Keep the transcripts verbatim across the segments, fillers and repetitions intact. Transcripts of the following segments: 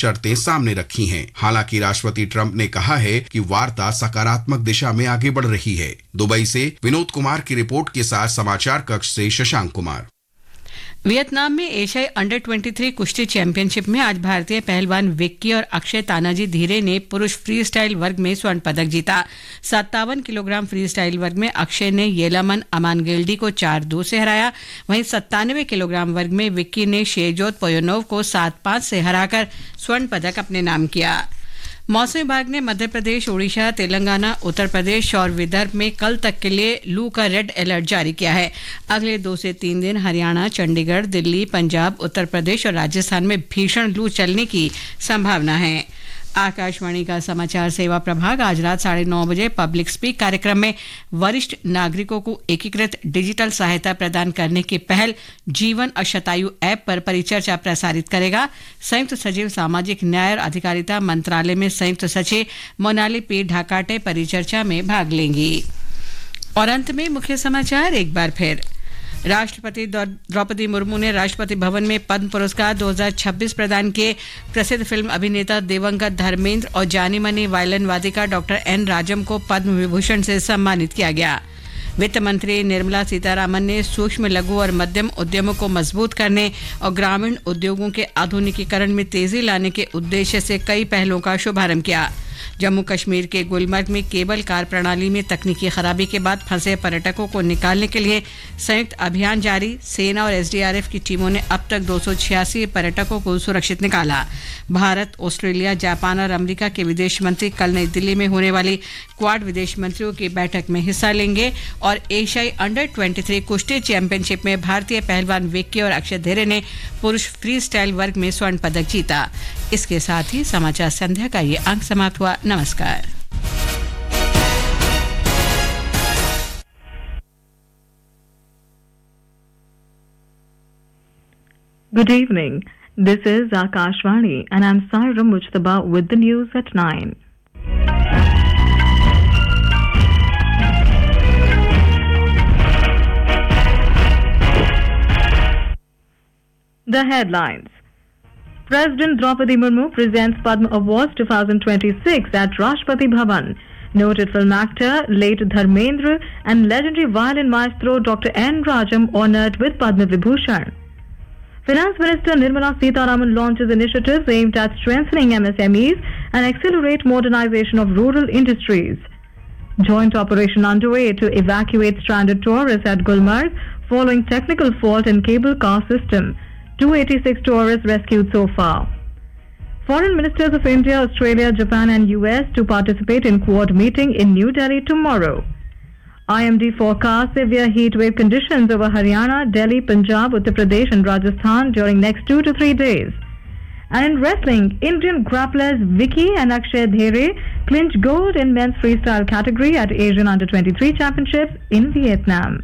शर्तें सामने रखी हैं। हालांकि राष्ट्रपति ट्रंप ने कहा है कि वार्ता सकारात्मक दिशा में आगे बढ़ रही है। दुबई से विनोद कुमार की रिपोर्ट के साथ समाचार कक्ष से शशांक कुमार। वियतनाम में एशियाई अंडर तेईस कुश्ती चैंपियनशिप में आज भारतीय पहलवान विक्की और अक्षय तानाजी धीरे ने पुरुष फ्री स्टाइल वर्ग में स्वर्ण पदक जीता। सत्तावन किलोग्राम फ्री स्टाइल वर्ग में अक्षय ने येलामन अमानगेल्डी को चार दो से हराया। वहीं सत्तानवे किलोग्राम वर्ग में विक्की ने शेजोत पोयोनोव को सात पांच से हराकर स्वर्ण पदक अपने नाम किया। मौसम विभाग ने मध्य प्रदेश, उड़ीसा, तेलंगाना, उत्तर प्रदेश और विदर्भ में कल तक के लिए लू का रेड अलर्ट जारी किया है। अगले दो से तीन दिन हरियाणा, चंडीगढ़, दिल्ली, पंजाब, उत्तर प्रदेश और राजस्थान में भीषण लू चलने की संभावना है। आकाशवाणी का समाचार सेवा प्रभाग आज रात साढ़े नौ बजे पब्लिक स्पीक कार्यक्रम में वरिष्ठ नागरिकों को एकीकृत डिजिटल सहायता प्रदान करने की पहल जीवन और शतायु ऐप पर परिचर्चा प्रसारित करेगा। संयुक्त सचिव सामाजिक न्याय और अधिकारिता मंत्रालय में संयुक्त सचिव मोनाली पी ढाकाटे परिचर्चा में भाग लेंगी। और अंत में मुख्य समाचार एक बार फिर। राष्ट्रपति द्रौपदी मुर्मू ने राष्ट्रपति भवन में पद्म पुरस्कार दो हज़ार छब्बीस प्रदान किए। प्रसिद्ध फिल्म अभिनेता दिवंगत धर्मेंद्र और जानी मानी वायलिन वादिका डॉक्टर एन राजम को पद्म विभूषण से सम्मानित किया गया। वित्त मंत्री निर्मला सीतारामन ने सूक्ष्म, लघु और मध्यम उद्यमों को मजबूत करने और ग्रामीण उद्योगों के आधुनिकीकरण में तेजी लाने के उद्देश्य से कई पहलों का शुभारंभ किया। जम्मू कश्मीर के गुलमर्ग में केबल कार प्रणाली में तकनीकी खराबी के बाद फंसे पर्यटकों को निकालने के लिए संयुक्त अभियान जारी। सेना और एसडीआरएफ की टीमों ने अब तक दो सौ छियासी पर्यटकों को सुरक्षित निकाला। भारत, ऑस्ट्रेलिया, जापान और अमेरिका के विदेश मंत्री कल नई दिल्ली में होने वाली क्वाड विदेश मंत्रियों की बैठक में हिस्सा लेंगे। और एशियाई अंडर तेईस कुश्ती चैंपियनशिप में भारतीय पहलवान विक्की और अक्षय धीरे ने पुरुष फ्री स्टाइल वर्ग में स्वर्ण पदक जीता। इसके साथ ही समाचार संध्या का ये अंक समाप्त हुआ। नमस्कार। Good evening. This is Akashvani and I'm Saira Mujtaba with the news at nine. The headlines. President Draupadi Murmu presents Padma Awards twenty twenty-six at Rashtrapati Bhavan. Noted film actor late Dharmendra and legendary violin maestro Doctor N. Rajam honored with Padma Vibhushan. Finance Minister Nirmala Sitharaman launches initiatives aimed at strengthening M S M Es and accelerate modernization of rural industries. Joint operation underway to evacuate stranded tourists at Gulmarg following technical fault in cable car system. two hundred eighty-six tourists rescued so far. Foreign ministers of India, Australia, Japan and U S to participate in Quad meeting in New Delhi tomorrow. I M D forecasts severe heat wave conditions over Haryana, Delhi, Punjab, Uttar Pradesh and Rajasthan during next two to three days. And in wrestling, Indian grapplers Vicky and Akshay Dhere clinched gold in men's freestyle category at Asian Under twenty-three Championships in Vietnam.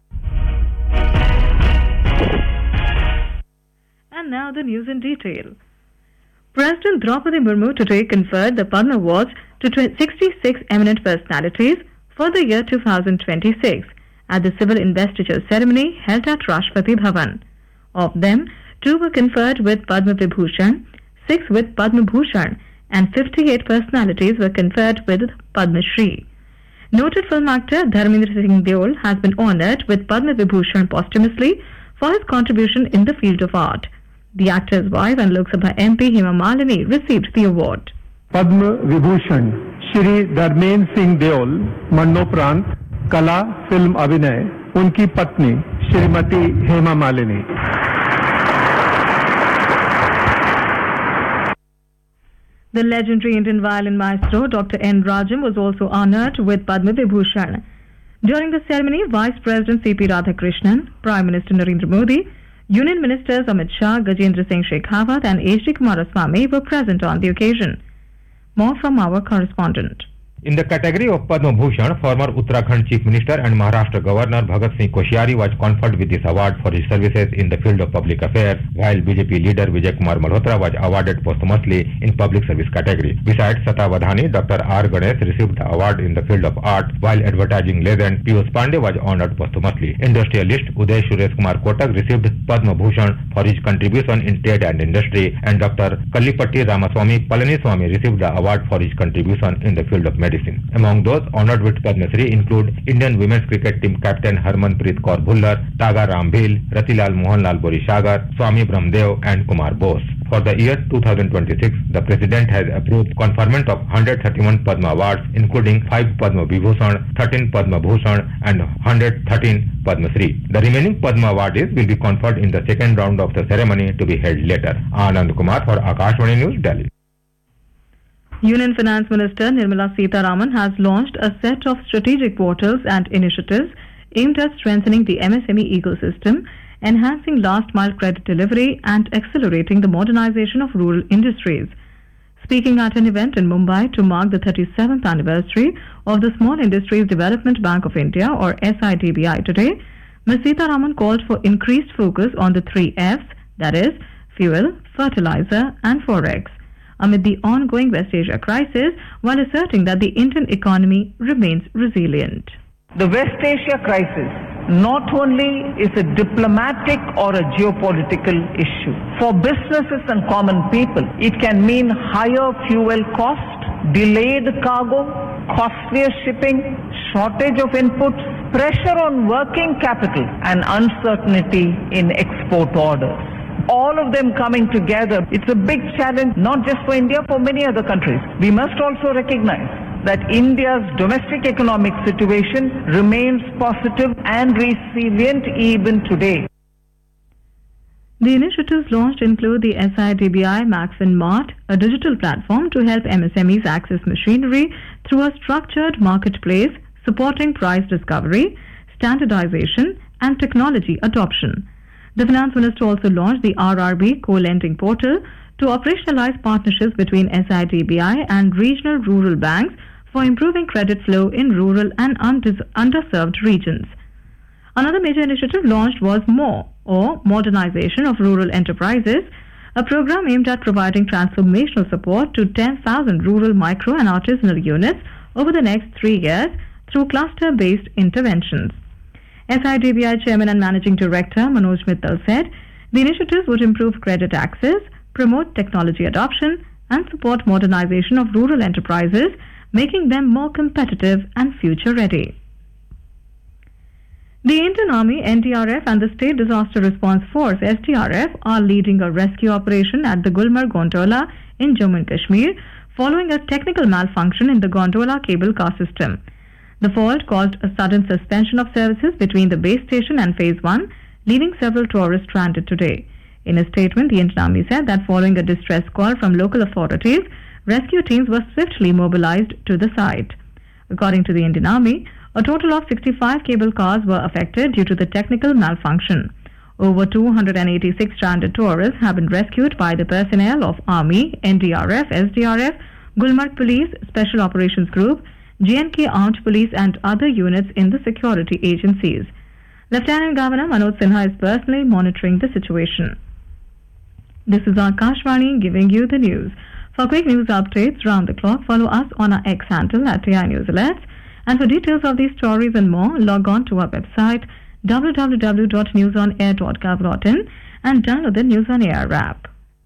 And now the news in detail. President Draupadi Murmu today conferred the Padma Awards to sixty-six eminent personalities for the year two thousand twenty-six at the civil investiture ceremony held at Rashtrapati Bhavan. Of them, two were conferred with Padma Vibhushan, six with Padma Bhushan, and fifty-eight personalities were conferred with Padma Shri. Noted film actor Dharmendra Singh Deol has been honored with Padma Vibhushan posthumously for his contribution in the field of art. The actor's wife and Lok Sabha M P Hema Malini received the award. Padma Vibhushan Shri Dharmendra Singh Deol मरणोपरांत कला film अभिनय उनकी पत्नी Shrimati Hema Malini. The legendary Indian violin maestro Doctor N. Rajam was also honored with Padma Vibhushan. During the ceremony, Vice President C P Radhakrishnan, Prime Minister Narendra Modi, Union Ministers Amit Shah, Gajendra Singh Shekhawat and H D Kumaraswamy were present on the occasion. More from our correspondent. In the category of Padma Bhushan, former Uttarakhand Chief Minister and Maharashtra Governor Bhagat Singh Koshyari was conferred with this award for his services in the field of public affairs, while B J P leader Vijay Kumar Malhotra was awarded posthumously in public service category. Besides Sata Wadhani, Doctor R Ganesh received the award in the field of art, while advertising legend Piyush Pandey was honored posthumously. Industrialist Uday Suresh Kumar Kotak received Padma Bhushan for his contribution in trade and industry, and Doctor Kallipatti Ramaswamy Palaniswamy received the award for his contribution in the field of medicine. Among those honored with Padma Shri include Indian women's cricket team captain Harmanpreet Kaur Bhullar, Taga Rambhil, Ratilal Mohanlal Borishagar, Swami Brahmdev and Kumar Bose. For the year two thousand twenty-six, the President has approved conferment of one hundred thirty-one Padma Awards, including five Padma Vibhushan, thirteen Padma Bhushan and one hundred thirteen Padma Shri. The remaining Padma awardees will be conferred in the second round of the ceremony to be held later. Anand Kumar for Akashvani News, Delhi. Union Finance Minister Nirmala Sitharaman has launched a set of strategic portals and initiatives aimed at strengthening the M S M E ecosystem, enhancing last-mile credit delivery and accelerating the modernization of rural industries. Speaking at an event in Mumbai to mark the thirty-seventh anniversary of the Small Industries Development Bank of India, or S I D B I today, Miz Sitharaman called for increased focus on the three F's, that is, fuel, fertilizer and forex, amid the ongoing West Asia crisis, while asserting that the Indian economy remains resilient. The West Asia crisis not only is a diplomatic or a geopolitical issue. For businesses and common people, it can mean higher fuel cost, delayed cargo, costlier shipping, shortage of inputs, pressure on working capital and uncertainty in export orders. All of them coming together, it's a big challenge, not just for India, for many other countries. We must also recognize that India's domestic economic situation remains positive and resilient even today. The initiatives launched include the S I D B I Maxfin Mart, a digital platform to help M S M Es access machinery through a structured marketplace supporting price discovery, standardization and technology adoption. The Finance Minister also launched the R R B co-lending portal to operationalize partnerships between S I D B I and regional rural banks for improving credit flow in rural and underserved regions. Another major initiative launched was MORE, or Modernization of Rural Enterprises, a program aimed at providing transformational support to ten thousand rural micro and artisanal units over the next three years through cluster-based interventions. S I D B I Chairman and Managing Director Manoj Mittal said the initiatives would improve credit access, promote technology adoption, and support modernization of rural enterprises, making them more competitive and future-ready. The Indian Army, N D R F, and the State Disaster Response Force, S D R F, are leading a rescue operation at the Gulmarg Gondola in Jammu and Kashmir following a technical malfunction in the gondola cable car system. The fault caused a sudden suspension of services between the base station and Phase one, leaving several tourists stranded today. In a statement, the Indian Army said that following a distress call from local authorities, rescue teams were swiftly mobilized to the site. According to the Indian Army, a total of sixty-five cable cars were affected due to the technical malfunction. Over two hundred eighty-six stranded tourists have been rescued by the personnel of Army, N D R F, S D R F, Gulmarg Police, Special Operations Group, J and K Armed Police and other units in the security agencies. Lieutenant Governor Manoj Sinha is personally monitoring the situation. This is Akashvani giving you the news. For quick news updates round the clock, follow us on our X handle at A I News Alerts. And for details of these stories and more, log on to our website w w w dot news on air dot gov dot in and download the News on Air app.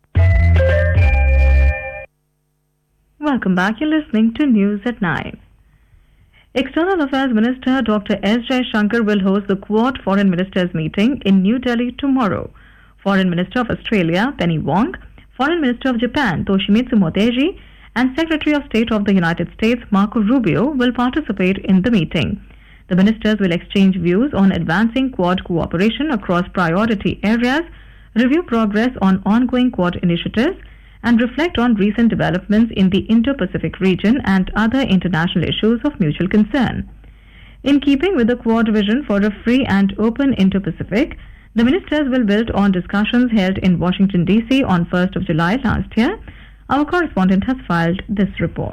Welcome back. You're listening to News at nine. External Affairs Minister Doctor S Jaishankar will host the Quad Foreign Ministers meeting in New Delhi tomorrow. Foreign Minister of Australia Penny Wong, Foreign Minister of Japan Toshimitsu Motegi, and Secretary of State of the United States Marco Rubio will participate in the meeting. The ministers will exchange views on advancing Quad cooperation across priority areas, review progress on ongoing Quad initiatives, and reflect on recent developments in the Indo-Pacific region and other international issues of mutual concern. In keeping with the Quad vision for a free and open Indo-Pacific, the ministers will build on discussions held in Washington, D C on first of July last year. Our correspondent has filed this report.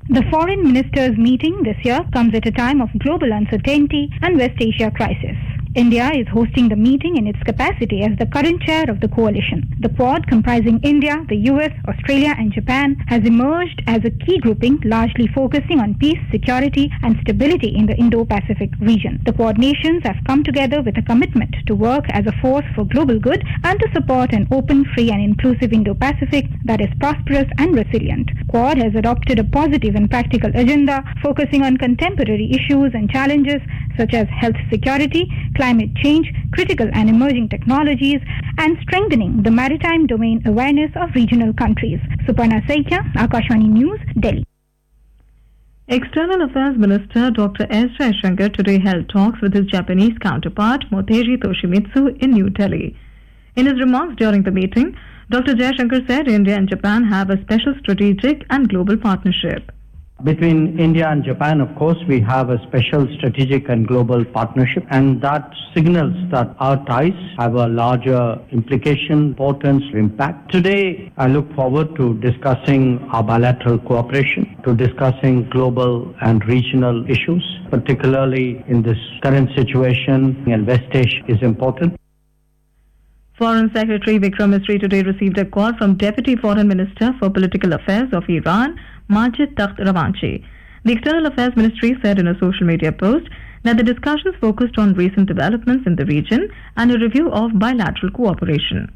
The foreign ministers' meeting this year comes at a time of global uncertainty and West Asia crisis. India is hosting the meeting in its capacity as the current chair of the coalition. The Quad, comprising India, the U S, Australia and Japan, has emerged as a key grouping largely focusing on peace, security and stability in the Indo-Pacific region. The Quad nations have come together with a commitment to work as a force for global good and to support an open, free and inclusive Indo-Pacific that is prosperous and resilient. Quad has adopted a positive and practical agenda focusing on contemporary issues and challenges such as health security, climate change, critical and emerging technologies, and strengthening the maritime domain awareness of regional countries. Suparna Saikia, Akashvani News, Delhi. External Affairs Minister Doctor S. Jaishankar today held talks with his Japanese counterpart Motegi Toshimitsu in New Delhi. In his remarks during the meeting, Doctor Jaishankar said India and Japan have a special strategic and global partnership. Between India and Japan, of course, we have a special strategic and global partnership, and that signals that our ties have a larger implication, importance, impact. Today, I look forward to discussing our bilateral cooperation, to discussing global and regional issues, particularly in this current situation, and West Asia is important. Foreign Secretary Vikram Misri today received a call from Deputy Foreign Minister for Political Affairs of Iran, Majid Takht Ravanchi. The External Affairs Ministry said in a social media post that the discussions focused on recent developments in the region and a review of bilateral cooperation.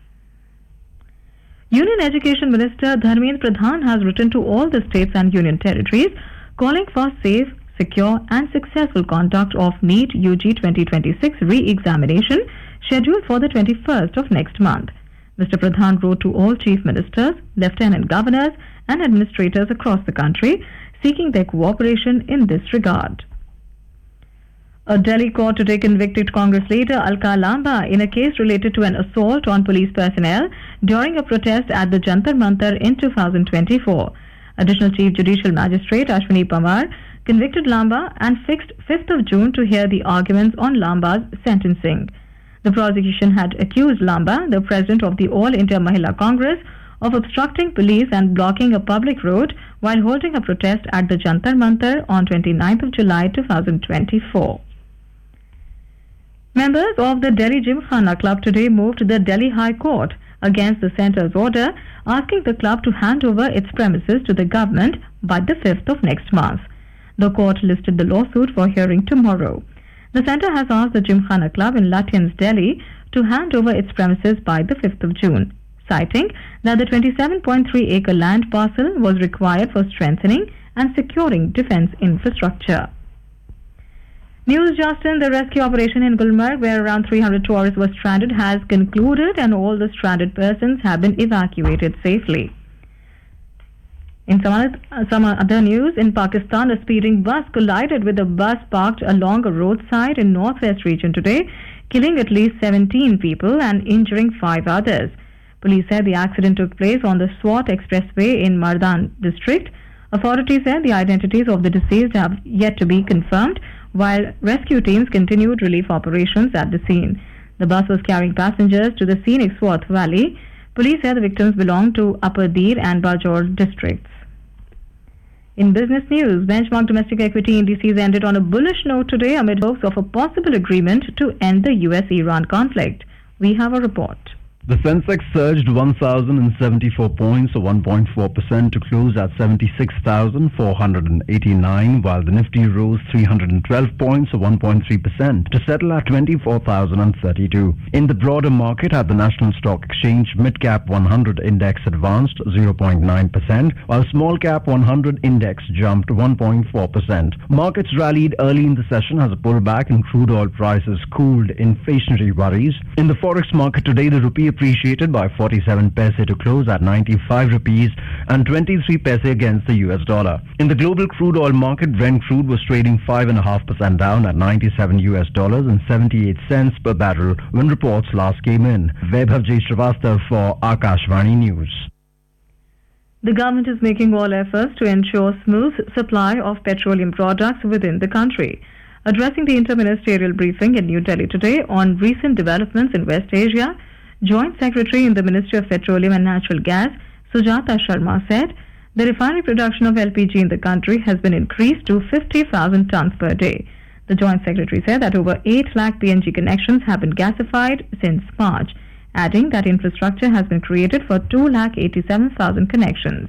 Union Education Minister Dharmendra Pradhan has written to all the states and union territories calling for safe, secure and successful conduct of NEET U G twenty twenty-six re-examination scheduled for the twenty-first of next month. Mister Pradhan wrote to all chief ministers, lieutenant governors and administrators across the country seeking their cooperation in this regard. A Delhi court today convicted Congress leader Alka Lamba in a case related to an assault on police personnel during a protest at the Jantar Mantar in two thousand twenty-four. Additional Chief Judicial Magistrate Ashwini Pamar convicted Lamba and fixed fifth of June to hear the arguments on Lamba's sentencing. The prosecution had accused Lamba, the president of the All India Mahila Congress, of obstructing police and blocking a public road while holding a protest at the Jantar Mantar on twenty-ninth of July two thousand twenty-four. Members of the Delhi Gymkhana Club today moved to the Delhi High Court against the centre's order asking the club to hand over its premises to the government by the fifth of next month. The court listed the lawsuit for hearing tomorrow. The centre has asked the Gymkhana Club in Lutyens, Delhi to hand over its premises by the fifth of June, citing that the twenty-seven point three acre land parcel was required for strengthening and securing defence infrastructure. News Justin, the rescue operation in Gulmarg, where around three hundred tourists were stranded, has concluded and all the stranded persons have been evacuated safely. In some other, some other news, in Pakistan, a speeding bus collided with a bus parked along a roadside in northwest region today, killing at least seventeen people and injuring five others. Police said the accident took place on the Swat Expressway in Mardan district. Authorities said the identities of the deceased have yet to be confirmed, while rescue teams continued relief operations at the scene. The bus was carrying passengers to the scenic Swat Valley. Police said the victims belonged to Upper Dir and Bajor districts. In business news, benchmark domestic equity indices ended on a bullish note today amid hopes of a possible agreement to end the U S Iran conflict. We have a report. The Sensex surged one thousand seventy-four points or one point four percent to close at seventy-six thousand four hundred eighty-nine, while the Nifty rose three hundred twelve points or one point three percent to settle at twenty-four thousand thirty-two. In the broader market at the National Stock Exchange, Mid-Cap one hundred index advanced zero point nine percent, while Small-Cap one hundred index jumped one point four percent. Markets rallied early in the session as a pullback in crude oil prices cooled inflationary worries. In the forex market today, the rupee appreciated by forty-seven paise to close at ninety-five rupees and twenty-three paise against the U S dollar. In the global crude oil market, Brent crude was trading five point five percent down at ninety-seven U S dollars and seventy-eight cents per barrel when reports last came in. Vaibhav J. Srivastav for Akashvani News. The government is making all efforts to ensure smooth supply of petroleum products within the country. Addressing the inter-ministerial briefing in New Delhi today on recent developments in West Asia, Joint Secretary in the Ministry of Petroleum and Natural Gas, Sujata Sharma, said The refinery production of L P G in the country has been increased to fifty thousand tons per day. The Joint Secretary said that over eight lakh P N G connections have been gasified since March, adding that infrastructure has been created for two lakh eighty-seven thousand connections.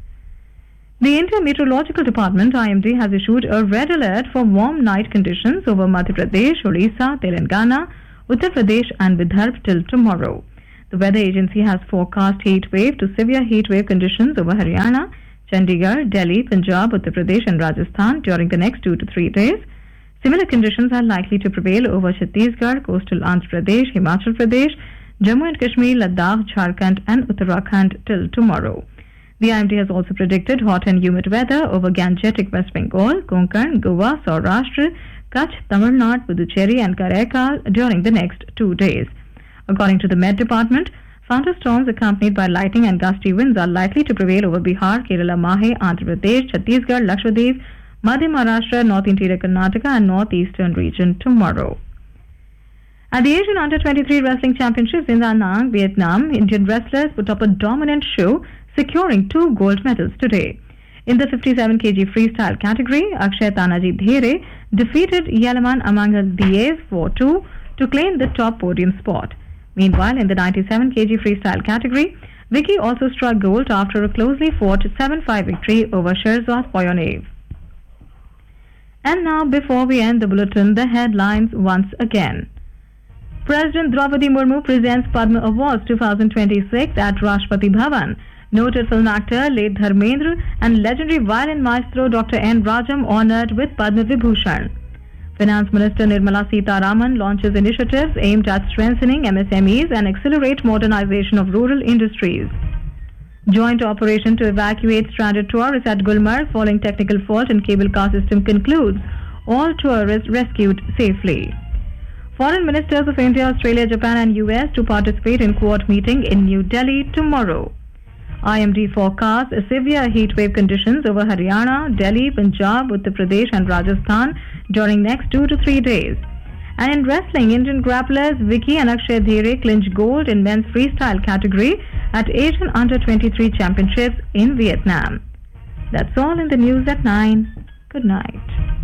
The India Meteorological Department I M D has issued a red alert for warm night conditions over Madhya Pradesh, Odisha, Telangana, Uttar Pradesh and Vidarbha till tomorrow. The weather agency has forecast heat wave to severe heat wave conditions over Haryana, Chandigarh, Delhi, Punjab, Uttar Pradesh and Rajasthan during the next two to three days. Similar conditions are likely to prevail over Chhattisgarh, coastal Andhra Pradesh, Himachal Pradesh, Jammu and Kashmir, Ladakh, Jharkhand and Uttarakhand till tomorrow. The I M D has also predicted hot and humid weather over Gangetic West Bengal, Konkan, Goa, Saurashtra, Kutch, Tamil Nadu, Puducherry and Karaikal during the next two days. According to the Met Department, thunderstorms accompanied by lightning and gusty winds are likely to prevail over Bihar, Kerala, Mahe, Andhra Pradesh, Chhattisgarh, Lakshadweep, Madhya Maharashtra, North Interior Karnataka and Northeastern region tomorrow. At the Asian Under twenty-three Wrestling Championships in Da Nang, Vietnam, Indian wrestlers put up a dominant show, securing two gold medals today. In the fifty-seven kilogram freestyle category, Akshay Tanaji Dhere defeated Yalaman Amangal Diaz four two to claim the top podium spot. Meanwhile, in the ninety-seven kilogram freestyle category, Vicky also struck gold after a closely fought seven five victory over Sherzad Poyonev. And now, before we end the bulletin, the headlines once again. President Draupadi Murmu presents Padma Awards twenty twenty-six at Rashtrapati Bhavan. Noted film actor late Dharmendra and legendary violin maestro Doctor N. Rajam honored with Padma Vibhushan. Finance Minister Nirmala Sitharaman launches initiatives aimed at strengthening M S M Es and accelerate modernization of rural industries. Joint operation to evacuate stranded tourists at Gulmarg following technical fault in cable car system concludes. All tourists rescued safely. Foreign ministers of India, Australia, Japan and U S to participate in Quad meeting in New Delhi tomorrow. I M D forecasts severe heat wave conditions over Haryana, Delhi, Punjab, Uttar Pradesh and Rajasthan during next two to three days. And in wrestling, Indian grapplers Vicky and Akshay Dhere clinched gold in men's freestyle category at Asian Under twenty-three Championships in Vietnam. That's all in the news at nine. Good night.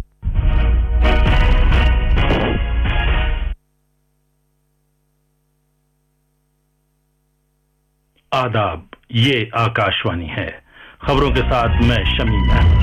आदाब, ये आकाशवाणी है। खबरों के साथ मैं शमीम अहमद।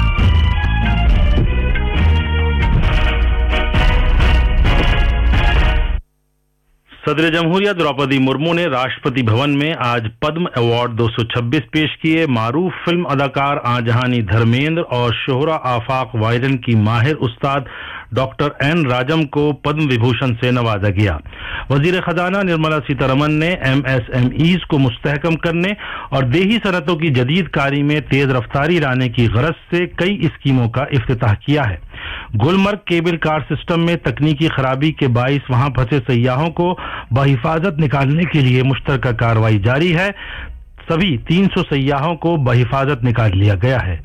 सदर जमहूरिया द्रौपदी मुर्मू ने राष्ट्रपति भवन में आज पद्म अवार्ड दो सौ छब्बीस पेश किए। मारूफ फिल्म अदाकार आजहानी धर्मेंद्र और शोहरा आफाक वायरन की माहिर उस्ताद डॉक्टर एन राजम को पद्म विभूषण से नवाजा गया। वजीर खजाना निर्मला सीतारमन ने एम एस एम ईज को मुस्तहकम करने और देही सनतों की जदीद कारी में तेज रफ्तारी लाने की गरज से कई स्कीमों का इफ्तिताह किया है। गुलमर्ग केबल कार सिस्टम में तकनीकी खराबी के बाइस वहां फंसे सयाहों को बहिफाजत निकालने के लिए मुश्तरका कार्रवाई जारी है। सभी तीन सौ सयाहों को बहिफाजत निकाल लिया गया है।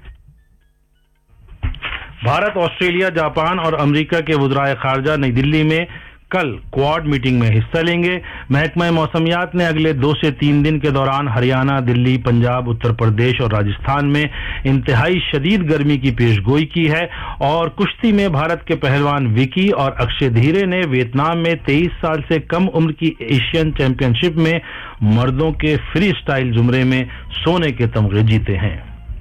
भारत, ऑस्ट्रेलिया, जापान और अमेरिका के वज़राए ख़ारजा नई दिल्ली में कल क्वाड मीटिंग में हिस्सा लेंगे। महकमा मौसमियात ने अगले दो से तीन दिन के दौरान हरियाणा, दिल्ली, पंजाब, उत्तर प्रदेश और राजस्थान में इंतहाई शदीद गर्मी की पेशगोई की है। और कुश्ती में भारत के पहलवान विकी और अक्षय धीरे ने वियतनाम में तेईस साल से कम उम्र की एशियन चैंपियनशिप में मर्दों के फ्री स्टाइल जुमरे में सोने के तमगे जीते हैं।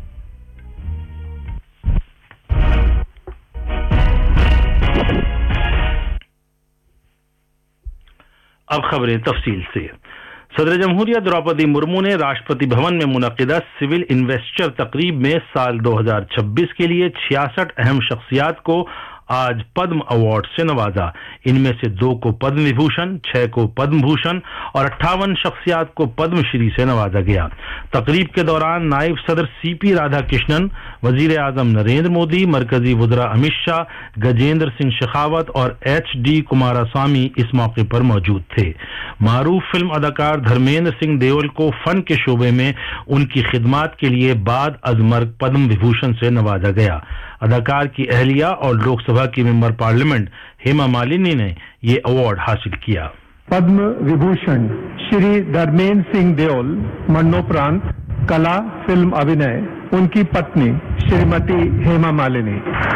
अब खबरें तफसील से। सदर जमहूरिया द्रौपदी मुर्मू ने राष्ट्रपति भवन में मुनक़िदा सिविल इन्वेस्टर तकरीब में साल दो हज़ार छब्बीस के लिए छियासठ अहम शख्सियात को आज पद्म अवार्ड से नवाजा। इनमें से दो को पद्म विभूषण, छह को पद्म भूषण और अट्ठावन शख्सियात को पद्मश्री से नवाजा गया। तकरीब के दौरान नायब सदर सी पी राधाकृष्णन, वजीर आजम नरेंद्र मोदी, मरकजी वज़रा अमित शाह, गजेंद्र सिंह शेखावत और एच डी कुमारास्वामी इस मौके पर मौजूद थे। मारूफ फिल्म अदाकार धर्मेंद्र सिंह देओल को फन के शोबे में उनकी खिदमात के लिए बाद अजमर्ग पद्म विभूषण से नवाजा गया। अदाकार की अहलिया और लोकसभा की मेंबर पार्लियामेंट हेमा मालिनी ने ये अवार्ड हासिल किया। पद्म विभूषण श्री धर्मेंद्र सिंह देओल मरणोपरांत कला, फिल्म अभिनय उनकी पत्नी श्रीमती हेमा मालिनी।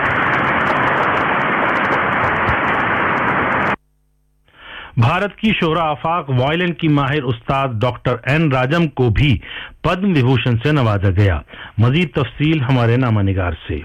भारत की शोहरा आफाक वायलिन की माहिर उस्ताद डॉक्टर एन राजम को भी पद्म विभूषण से नवाजा गया। मजीद तफसील हमारे नामानिगार से।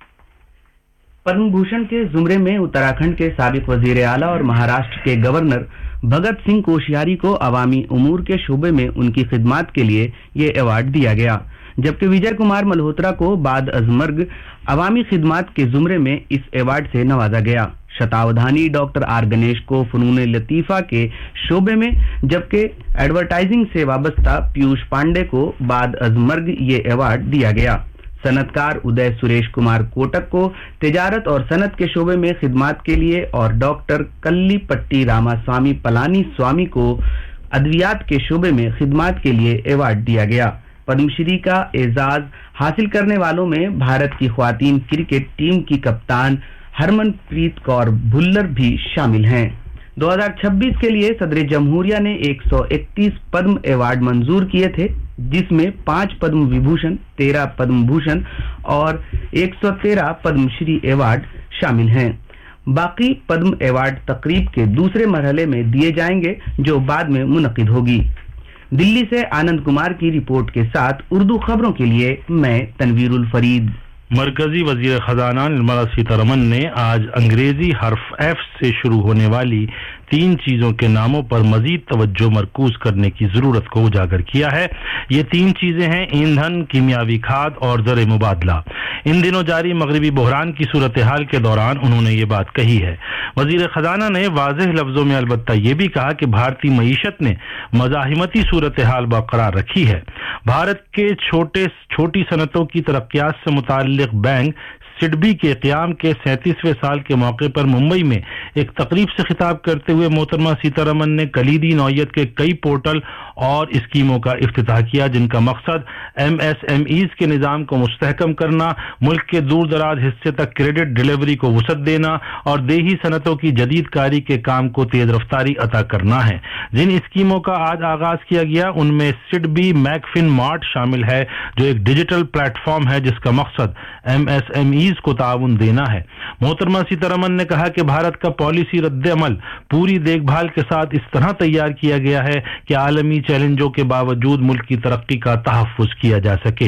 पद्म भूषण के जुमरे में उत्तराखंड के साबिक वजीर आला और महाराष्ट्र के गवर्नर भगत सिंह कोश्यारी को अवामी उमूर के शोबे में उनकी खिदमात के लिए ये अवार्ड दिया गया, जबकि विजय कुमार मल्होत्रा को बाद अजमर्ग अवामी खिदमात के जुमरे में इस अवार्ड से नवाजा गया। शतावधानी डॉक्टर आर गणेश को फनून लतीफा के शोबे में, जबकि एडवर्टाइजिंग से वाबस्ता पीयूष पांडे को बाद अजमर्ग ये अवार्ड दिया गया। सनतकार उदय सुरेश कुमार कोटक को तिजारत और सनत के शोबे में खिदमात के लिए और डॉक्टर कल्लीपट्टी रामास्वामी पलानी स्वामी को अद्वियात के शोबे में खिदमात के लिए अवार्ड दिया गया। पद्मश्री का एजाज हासिल करने वालों में भारत की ख्वातीन क्रिकेट टीम की कप्तान हरमनप्रीत कौर भुल्लर भी शामिल हैं। दो हज़ार छब्बीस के लिए सदर जमहूरिया ने एक सौ इकतीस पद्म अवार्ड मंजूर किए थे, जिसमें पांच पद्म विभूषण, तेरह पद्म भूषण और एक सौ तेरह पद्मश्री अवार्ड शामिल हैं। बाकी पद्म अवार्ड तकरीब के दूसरे मरहले में दिए जाएंगे, जो बाद में मुनक्किद होगी। दिल्ली से आनंद कुमार की रिपोर्ट के साथ उर्दू खबरों के लिए मैं तनवीरुल फरीद। मरकजी वजीर खजाना निर्मला सीतारमन ने आज अंग्रेजी हर्फ एफ से शुरू होने वाली तीन चीजों के नामों पर मजीद तवज्जो मरकूज करने की जरूरत को उजागर किया है। ये तीन चीजें हैं ईंधन, कीमियावी खाद और ज़र मुबादला। इन दिनों जारी मगरबी बहरान की सूरत हाल के दौरान उन्होंने ये बात कही है। वजीर खजाना ने वाज़ेह लफ्जों में अलबत्ता ये भी कहा कि भारतीय मईशत ने मज़ाहिमती सूरत हाल बरकरार रखी है। भारत के छोटे छोटी सनतों की तरक्यात से मुताल्लिक बैंक सिडबी के क़याम के सैंतीसवें साल के मौके पर मुंबई में एक तकरीब से खिताब करते हुए मोहतरमा सीतारमन ने कलीदी नौयत के कई पोर्टल और स्कीमों का इफ्तिताह किया, जिनका मकसद एम एस एम ईज के निज़ाम को मुस्तहकम करना, मुल्क के दूर दराज हिस्से तक क्रेडिट डिलीवरी को वसअत देना और देही सनतों की जदीद कारी के काम को तेज रफ्तारी अता करना है। जिन स्कीमों का आज आगाज किया गया उनमें सिडबी मैकफिन मार्ट शामिल है, जो एक डिजिटल प्लेटफॉर्म है जिसका मकसद एम एस एम ईज को ताउन देना है। मोहतरमा सीतारमन ने कहा कि भारत का पॉलिसी रद्द-ए-अमल पूरी देखभाल के साथ इस तरह तैयार किया गया है कि आलमी चैलेंजों के बावजूद मुल्क की तरक्की का तहफ़्फ़ुज़ किया जा सके।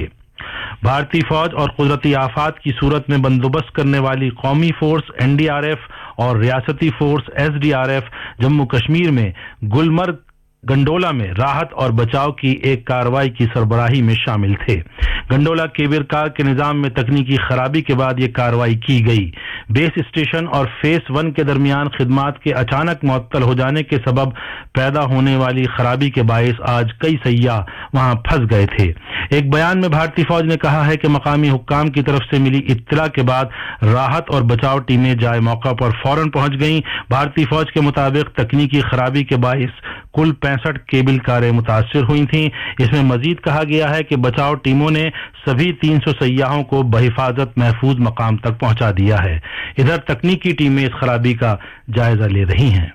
भारतीय फौज और कुदरती आफात की सूरत में बंदोबस्त करने वाली कौमी force N D R F और रियासती force S D R F Jammu Kashmir में गुलमर्ग गंडोला में राहत और बचाव की एक कार्रवाई की सरबराही में शामिल थे। गंडोला केबिर कार के निजाम में तकनीकी खराबी के बाद ये कार्रवाई की गई। बेस स्टेशन और फेस वन के दरमियान खिदमात के अचानक मुअत्तल हो जाने के सबब पैदा होने वाली खराबी के बायस आज कई सय्याह वहां फंस गए थे। एक बयान में भारतीय फौज ने कहा है कि मकामी हुक्काम की तरफ से मिली इत्तला के बाद राहत और बचाव टीमें जाए मौका पर फौरन पहुंच गईं। भारतीय फौज के मुताबिक तकनीकी खराबी के बायस कुल पैंसठ केबल कारें मुतासिर हुई थीं। इसमें मजीद कहा गया है कि बचाव टीमों ने सभी तीन सौ सय्याहों को बहिफाजत महफूज मकाम तक पहुंचा दिया है। इधर तकनीकी टीमें इस खराबी का जायजा ले रही हैं।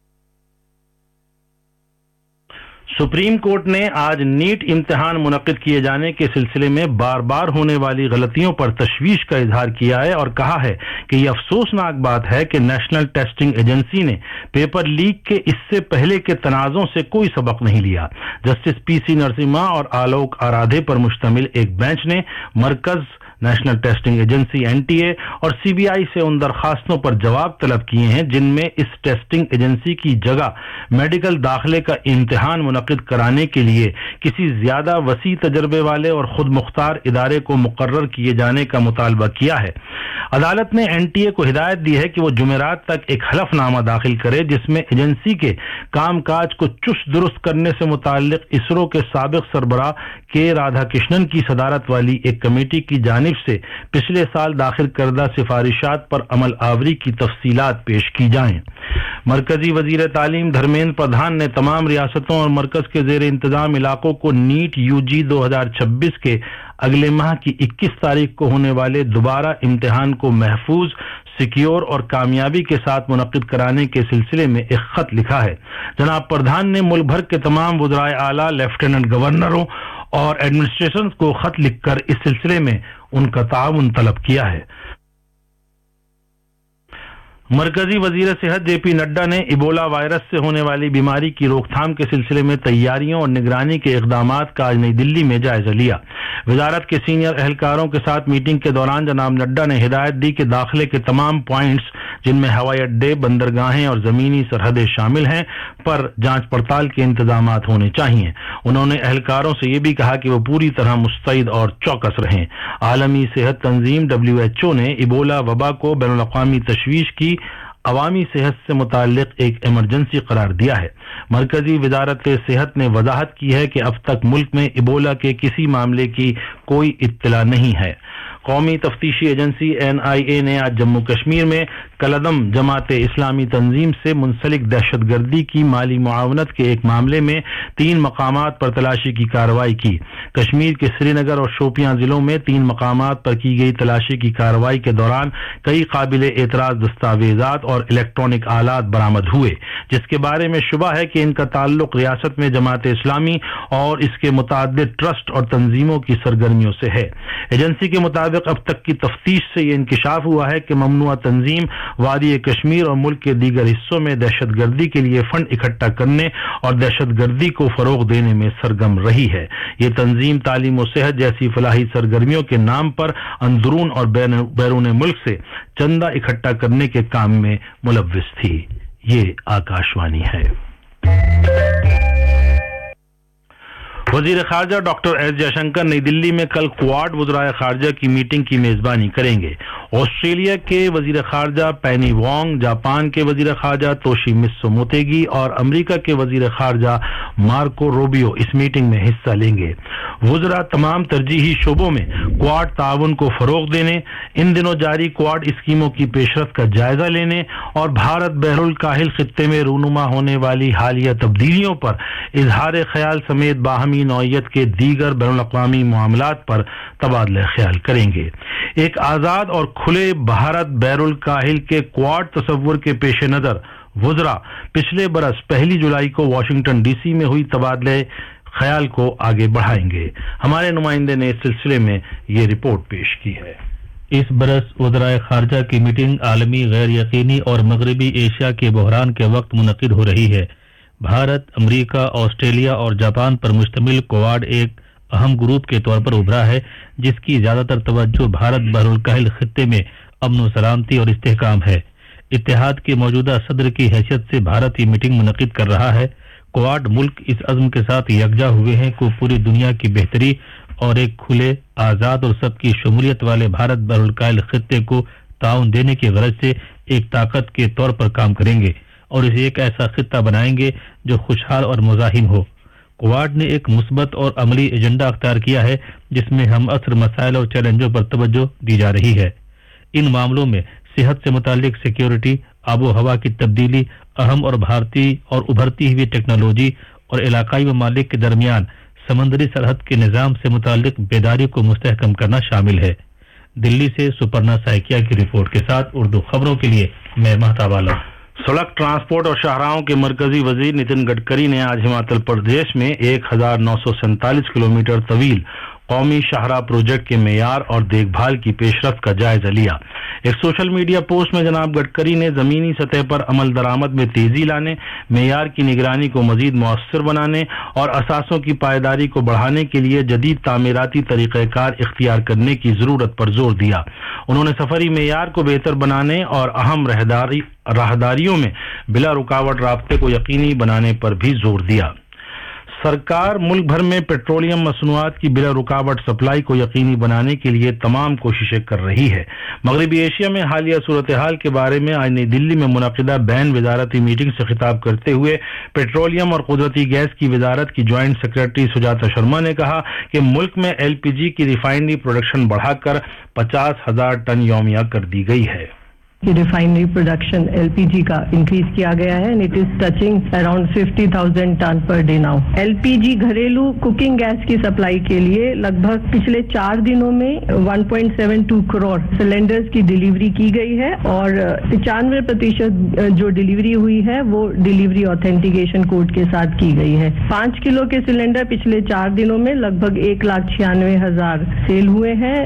सुप्रीम कोर्ट ने आज नीट इम्तिहान मुनक्किद किए जाने के सिलसिले में बार बार होने वाली गलतियों पर तशवीश का इजहार किया है और कहा है कि यह अफसोसनाक बात है कि नेशनल टेस्टिंग एजेंसी ने पेपर लीक के इससे पहले के तनाज़ों से कोई सबक नहीं लिया। जस्टिस पी सी नरसिम्हा और आलोक आराधे पर मुश्तमिल एक बेंच ने मरकज, national testing agency N T A और सी बी आई से उन दरखास्तों पर जवाब तलब किए हैं जिनमें इस टेस्टिंग एजेंसी की जगह मेडिकल दाखिले का इम्तिहान मुनक्किद कराने के लिए किसी ज्यादा वसी तजर्बे वाले और खुद मुख्तार इदारे को मुकर्रर किए जाने का मुतालबा किया है। अदालत ने एन टी ए को हिदायत दी है कि वो जुमेरात तक एक हलफनामा दाखिल करे जिसमें एजेंसी के कामकाज को चुस्त दुरुस्त करने से मुताल्लिक इसरो के साबिक सरबराह के राधाकृष्णन की सदारत वाली एक कमेटी की जानिब से पिछले साल दाखिल करदा सिफारिशात पर अमल आवरी की तफसीलात पेश की जाएं। मरकजी वजीर तालीम धर्मेंद्र प्रधान ने तमाम रियासतों और मरकज के जेर इंतजाम इलाकों को नीट यू जी दो हजार छब्बीस के अगले माह की इक्कीस तारीख को होने वाले दोबारा इम्तिहान को महफूज, सिक्योर और कामयाबी के साथ मुनक्किद कराने के सिलसिले में एक खत लिखा है। जनाब प्रधान ने मुल्क भर के तमाम वज़राए आला, लेफ्टिनेंट गवर्नरों اور ایڈمنسٹریشن کو خط لکھ کر اس سلسلے میں ان کا تعاون طلب کیا ہے۔ مرکزی وزیر صحت جے پی نڈا نے ایبولا وائرس سے ہونے والی بیماری کی روک تھام کے سلسلے میں تیاریوں اور نگرانی کے اقدامات کا آج نئی دلی میں جائزہ لیا۔ وزارت کے سینئر اہلکاروں کے ساتھ میٹنگ کے دوران جناب نڈا نے ہدایت دی کہ داخلے کے تمام پوائنٹس جن میں ہوائی اڈے، بندرگاہیں اور زمینی سرحدیں شامل ہیں پر جانچ پڑتال کے انتظامات ہونے چاہیے۔ انہوں نے اہلکاروں سے یہ بھی کہا کہ وہ پوری طرح مستعد اور چوکس رہیں۔ عالمی صحت تنظیم ڈبلیو ایچ او نے ایبولا وبا کو بین الاقوامی تشویش کی عوامی صحت سے متعلق ایک ایمرجنسی قرار دیا ہے۔ مرکزی وزارت صحت نے وضاحت کی ہے کہ اب تک ملک میں ایبولا کے کسی معاملے کی کوئی اطلاع نہیں ہے۔ قومی تفتیشی ایجنسی این آئی اے نے آج جموں کشمیر میں کالعدم جماعت اسلامی تنظیم سے منسلک دہشت گردی کی مالی معاونت کے ایک معاملے میں تین مقامات پر تلاشی کی کارروائی کی۔ کشمیر کے سری نگر اور شوپیاں ضلعوں میں تین مقامات پر کی گئی تلاشی کی کارروائی کے دوران کئی قابل اعتراض دستاویزات اور الیکٹرانک آلات برآمد ہوئے، جس کے بارے میں شبہ ہے کہ ان کا تعلق ریاست میں جماعت اسلامی اور اس کے متعدد ٹرسٹ اور تنظیموں کی سرگرمیوں سے ہے۔ ایجنسی کے مطابق اب تک کی تفتیش سے یہ انکشاف ہوا ہے کہ ممنوعہ تنظیم وادی کشمیر اور ملک کے دیگر حصوں میں دہشت گردی کے لیے فنڈ اکٹھا کرنے اور دہشت گردی کو فروغ دینے میں سرگرم رہی ہے۔ یہ تنظیم تعلیم و صحت جیسی فلاحی سرگرمیوں کے نام پر اندرون اور بیرون ملک سے چندہ اکٹھا کرنے کے کام میں ملوث تھی۔ یہ آکاشوانی ہے۔ وزیر خارجہ ڈاکٹر ایس جے شنکر نئی دلی میں کل کوواڈ وزرائے خارجہ کی میٹنگ کی میزبانی کریں گے۔ آسٹریلیا کے وزیر خارجہ پینی وانگ، جاپان کے وزیر خارجہ توشی متسو موتیگی اور امریکہ کے وزیر خارجہ مارکو روبیو اس میٹنگ میں حصہ لیں گے۔ وزراء تمام ترجیحی شعبوں میں کوواڈ تعاون کو فروغ دینے، ان دنوں جاری کوواڈ اسکیموں کی پیش رفت کا جائزہ لینے اور بھارت بحر الکاہل خطے میں رونما ہونے والی حالیہ تبدیلیوں پر اظہار خیال سمیت باہمی نوعیت کے دیگر بین الاقوامی معاملات پر تبادلہ خیال کریں گے۔ ایک آزاد اور کھلے بھارت بحر الکاہل کے کوواڈ تصور کے پیش نظر وزراء پچھلے برس پہلی جولائی کو واشنگٹن ڈی سی میں ہوئی تبادلہ خیال کو آگے بڑھائیں گے۔ ہمارے نمائندے نے اس سلسلے میں یہ رپورٹ پیش کی ہے۔ اس برس وزرائے خارجہ کی میٹنگ عالمی غیر یقینی اور مغربی ایشیا کے بحران کے وقت منعقد ہو رہی ہے۔ بھارت، امریکہ، آسٹریلیا اور جاپان پر مشتمل کوواڈ ایک اہم گروپ کے طور پر ابھرا ہے جس کی زیادہ تر توجہ بھارت بحر الکاہل خطے میں امن و سلامتی اور استحکام ہے۔ اتحاد کے موجودہ صدر کی حیثیت سے بھارت یہ میٹنگ منعقد کر رہا ہے۔ کوواڈ ملک اس عزم کے ساتھ یکجا ہوئے ہیں کہ پوری دنیا کی بہتری اور ایک کھلے، آزاد اور سب کی شمولیت والے بھارت بحر الکاہل خطے کو تعاون دینے کی غرض سے ایک طاقت کے طور پر کام کریں گے اور اسے ایک ایسا خطہ بنائیں گے جو خوشحال اور مزاحم ہو۔ کوواڈ نے ایک مثبت اور عملی ایجنڈا اختیار کیا ہے جس میں ہم عصر مسائل اور چیلنجوں پر توجہ دی جا رہی ہے۔ ان معاملوں میں صحت سے متعلق سیکیورٹی، آب و ہوا کی تبدیلی، اہم اور بھارتی اور ابھرتی ہوئی ٹیکنالوجی اور علاقائی ممالک کے درمیان سمندری سرحد کے نظام سے متعلق بیداری کو مستحکم کرنا شامل ہے۔ دلی سے سپرنا سائکیا کی رپورٹ کے ساتھ اردو خبروں کے لیے میں مہتاب عالم۔ سڑک ٹرانسپورٹ اور شاہراہوں کے مرکزی وزیر نتن گڈکری نے آج ہماچل پردیش میں ایک ہزار نو سو سینتالیس کلومیٹر طویل قومی شاہراہ پروجیکٹ کے معیار اور دیکھ بھال کی پیش رفت کا جائزہ لیا۔ ایک سوشل میڈیا پوسٹ میں جناب گڈکری نے زمینی سطح پر عمل درآمد میں تیزی لانے، معیار کی نگرانی کو مزید مؤثر بنانے اور اثاثوں کی پائیداری کو بڑھانے کے لیے جدید تعمیراتی طریقہ کار اختیار کرنے کی ضرورت پر زور دیا۔ انہوں نے سفری معیار کو بہتر بنانے اور اہم راہداری راہداریوں میں بلا رکاوٹ رابطے کو یقینی بنانے پر بھی زور دیا۔ سرکار ملک بھر میں پیٹرولیم مصنوعات کی بلا رکاوٹ سپلائی کو یقینی بنانے کے لیے تمام کوششیں کر رہی ہے۔ مغربی ایشیا میں حالیہ صورتحال کے بارے میں آج نئی دلی میں منعقدہ بین وزارتی میٹنگ سے خطاب کرتے ہوئے پیٹرولیم اور قدرتی گیس کی وزارت کی جوائنٹ سیکرٹری سجاتا شرما نے کہا کہ ملک میں ایل پی جی کی ریفائنری پروڈکشن بڑھا کر پچاس ہزار ٹن یومیہ کر دی گئی ہے۔ रिफाइनरी प्रोडक्शन एलपीजी का इंक्रीज किया गया है and it is touching around fifty thousand ton per day now. LPG घरेलू कुकिंग गैस की सप्लाई के लिए लगभग पिछले चार दिनों में one point seven to crore cylinders की डिलीवरी की गई है और पचानवे प्रतिशत जो डिलीवरी हुई है वो डिलीवरी ऑथेंटिकेशन कोड के साथ की गई है। पांच किलो के सिलेंडर पिछले चार दिनों में लगभग एक लाख छियानवे हजार सेल हुए हैं।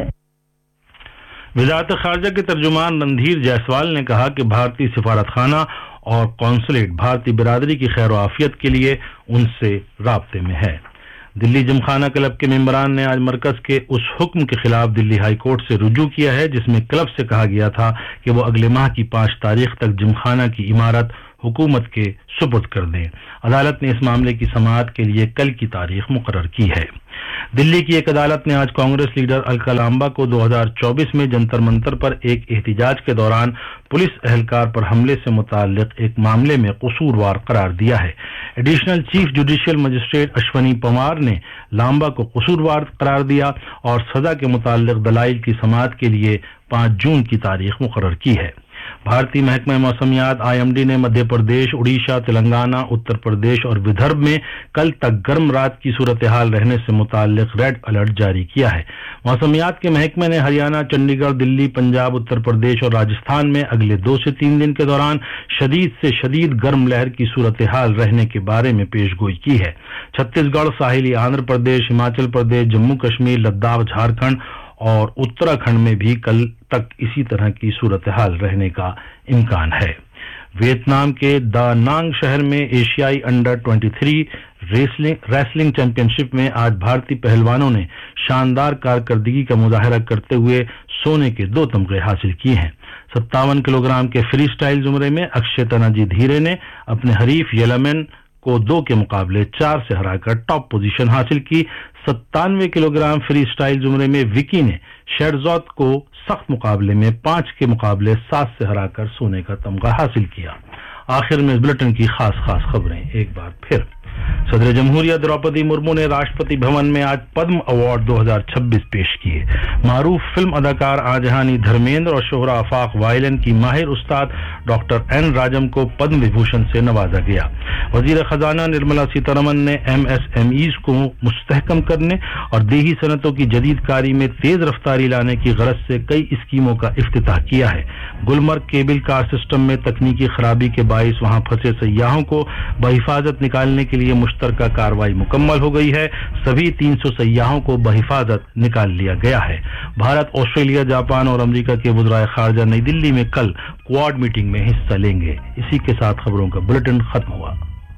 वजारत खारजा के तर्जुमान रणधीर जायसवाल ने कहा कि भारतीय सिफारतखाना और कौंसलेट भारतीय बिरादरी की खैर आफियत के लिए उनसे राब्ते में है। दिल्ली जिमखाना क्लब के मेंबरान ने आज मरकज के उस हुक्म के खिलाफ दिल्ली हाई कोर्ट से रुजू किया है जिसमें क्लब से कहा गया था कि वो अगले माह की पांच तारीख तक जिमखाना की इमारत हुकूमत के सुपुर्द कर दें। अदालत ने इस मामले की समाअत के लिए कल की तारीख मुकर्रर की है। दिल्ली की एक अदालत ने आज कांग्रेस लीडर अलका लांबा को दो हज़ार चौबीस में जंतर मंतर पर एक एहतिजाज के दौरान पुलिस एहलकार पर हमले से मुताल्लिक एक मामले में कसूरवार करार दिया है। Additional chief judicial magistrate Ashwani Pawar ने लांबा को कसूरवार करार दिया और सजा के मुताल्लिक दलाइल की समाअत के लिए पांच जून की तारीख मुकर्रर की है। भारतीय महकमा मौसमियात आईएमडी ने मध्य प्रदेश, उड़ीसा, तेलंगाना, उत्तर प्रदेश और विदर्भ में कल तक गर्म रात की सूरत हाल रहने से मुताल्लिक रेड अलर्ट जारी किया है। मौसमियात के महकमे ने हरियाणा, चंडीगढ़, दिल्ली, पंजाब, उत्तर प्रदेश और राजस्थान में अगले दो से तीन दिन के दौरान शदीद से शदीद गर्म लहर की सूरत हाल रहने के बारे में पेशगोई की है। छत्तीसगढ़, साहिली आंध्र प्रदेश, हिमाचल प्रदेश, जम्मू कश्मीर, लद्दाख, झारखंड और उत्तराखंड में भी कल तक इसी तरह की सूरत हाल रहने का इम्कान है। वियतनाम के दा नांग शहर में एशियाई अंडर तेईस रेसलिंग रेसलिंग चैंपियनशिप में आज भारतीय पहलवानों ने शानदार कारकर्दगी का मुजाहरा करते हुए सोने के दो तमगे हासिल किए हैं। सत्तावन किलोग्राम के फ्री स्टाइल जुमरे में अक्षय तानाजी धीरे ने अपने हरीफ येलमेन को दो के मुकाबले चार से हराकर टॉप पोजीशन हासिल की। सत्तानवे किलोग्राम फ्री स्टाइल जुमरे में विकी ने शेरजौत को सख्त मुकाबले में पांच के मुकाबले सात से हराकर सोने का तमगा हासिल किया। आखिर में इस बुलेटिन की खास खास खबरें एक बार फिर। सदर जमहूरिया द्रौपदी मुर्मू ने राष्ट्रपति भवन में आज पद्म अवार्ड दो हज़ार छब्बीस पेश किए। मारूफ फिल्म अदाकार आजहानी धर्मेंद्र और शोहरा आफाक वायलन की माहिर उस्ताद डॉक्टर एन राजम को पद्म विभूषण से नवाजा गया। वजीर खजाना निर्मला सीतारमन ने एमएसएमईज को मुस्तहकम करने और देही सनतों की जदीदकारी में तेज रफ्तारी लाने की गरज से कई स्कीमों का इफ्तिताह किया है। गुलमर्ग केबल कार सिस्टम में तकनीकी खराबी के बाइस वहां फंसे सयाहों को बहिफाजत निकालने के लिए मुश्तरका कार्रवाई मुकम्मल हो गई है। सभी तीन सौ सयाहों को बहिफाजत निकाल लिया गया है। भारत, ऑस्ट्रेलिया, जापान और अमेरिका के वज़राए खारजा नई दिल्ली में कल क्वाड मीटिंग में हिस्सा लेंगे। इसी के साथ खबरों का बुलेटिन खत्म हुआ।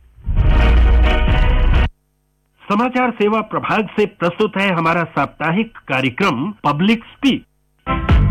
समाचार सेवा प्रभाग से प्रस्तुत है हमारा साप्ताहिक कार्यक्रम पब्लिक स्पीक।